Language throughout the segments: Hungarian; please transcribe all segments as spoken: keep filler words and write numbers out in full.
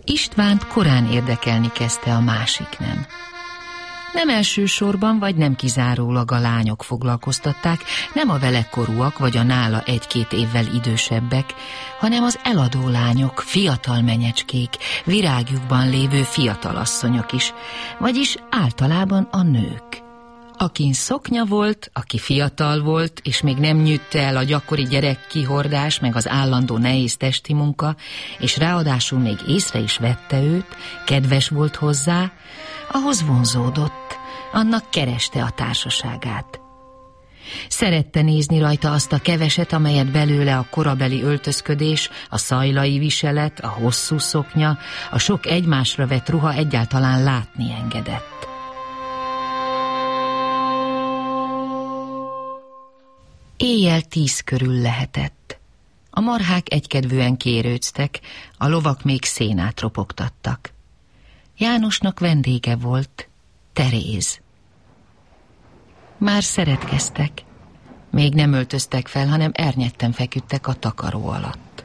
Istvánt korán érdekelni kezdte a másik nem. Nem elsősorban, vagy nem kizárólag a lányok foglalkoztatták, nem a vele korúak, vagy a nála egy-két évvel idősebbek, hanem az eladó lányok, fiatal menyecskék, virágjukban lévő fiatalasszonyok is, vagyis általában a nők. Akin szoknya volt, aki fiatal volt, és még nem nyűtte el a gyakori gyerekkihordás, meg az állandó nehéz testi munka, és ráadásul még észre is vette őt, kedves volt hozzá, ahhoz vonzódott, annak kereste a társaságát. Szerette nézni rajta azt a keveset, amelyet belőle a korabeli öltözködés, a szajlai viselet, a hosszú szoknya, a sok egymásra vett ruha egyáltalán látni engedett. Éjjel tíz körül lehetett. A marhák egykedvűen kérőctek, a lovak még szénát ropogtattak. Jánosnak vendége volt, Teréz. Már szeretkeztek. Még nem öltöztek fel, hanem ernyetten feküdtek a takaró alatt.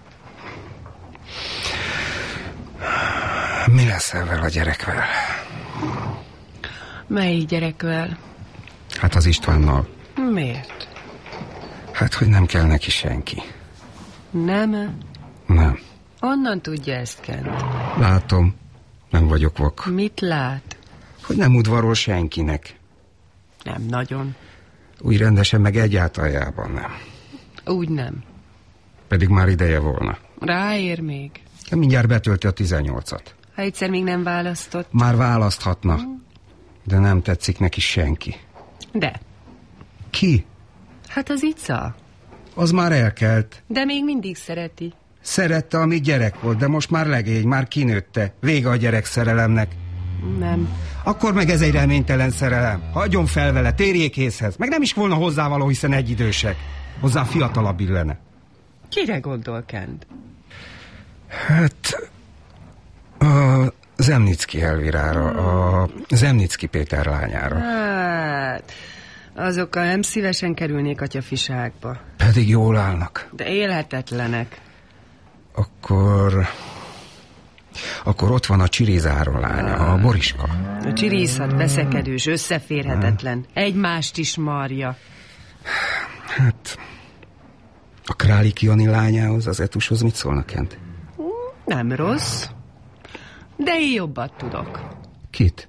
Mi lesz ezzel a gyerekvel? Melyik gyerekvel? Hát az Istvánnal. Miért? Hát, hogy nem kell neki senki. Nem? Nem. Honnan tudja ezt, Kent? Látom. Nem vagyok vak. Mit lát? Hogy nem udvarol senkinek. Nem nagyon. Úgy rendesen meg egyáltalában nem. Úgy nem. Pedig már ideje volna. Ráér még. Mindjárt betölti a tizennyolcat. Ha egyszer még nem választott. Már választhatna. De nem tetszik neki senki. De. Ki? Hát az Ica. Az már elkelt. De még mindig szereti. Szerette, amíg gyerek volt, de most már legény, már kinőtte. Vége a gyerek szerelemnek. Nem. Akkor meg ez egy reménytelen szerelem. Hagyjon fel vele, térjék észhez. Meg nem is volna hozzávaló, hiszen egyidősek. Hozzá fiatalabb illene. Kire gondol, Kent? Hát... A Zemnicki Elvirára, a Zemnicki Péter lányára. Hát... Azokkal nem szívesen kerülnék atyafiságba. Pedig jól állnak. De élhetetlenek. Akkor... Akkor ott van a Csirizáron lánya, a Boriska. A csiríszat, veszekedős, összeférhetetlen. Egymást is marja. Hát... A Králik Jani lányához, az Etushoz mit szólnak, Kent? Nem rossz. De én jobbat tudok. Kit?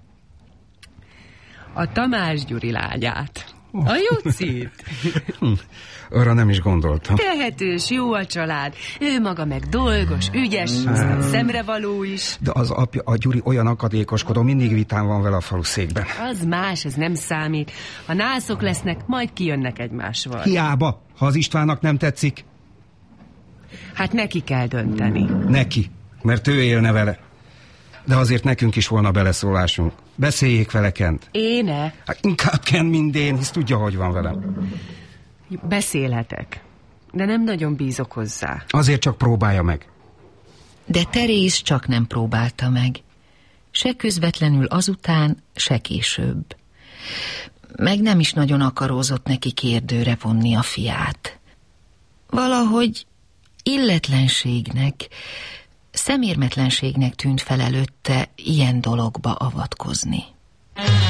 A Tamás Gyuri lányát. A Jucit. Arra nem is gondoltam. Tehetős, jó a család. Ő maga meg dolgos, ügyes, aztán szemrevaló is. De az apja, a Gyuri olyan akadékoskodó, mindig vitán van vele a falu székben. Az más, ez nem számít. Ha nászok lesznek, majd kijönnek egymásval. Hiába, ha az Istvánnak nem tetszik. Hát neki kell dönteni. Neki, mert ő élne vele. De azért nekünk is volna beleszólásunk. Beszéljék vele, Kent. Éne? Hát inkább Kent, mint én, hisz tudja, hogy van velem. Beszélhetek, de nem nagyon bízok hozzá. Azért csak próbálja meg. De Teréz csak nem próbálta meg. Se közvetlenül azután, se később. Meg nem is nagyon akarózott neki kérdőre vonni a fiát. Valahogy illetlenségnek, szemérmetlenségnek tűnt fel előtte ilyen dologba avatkozni.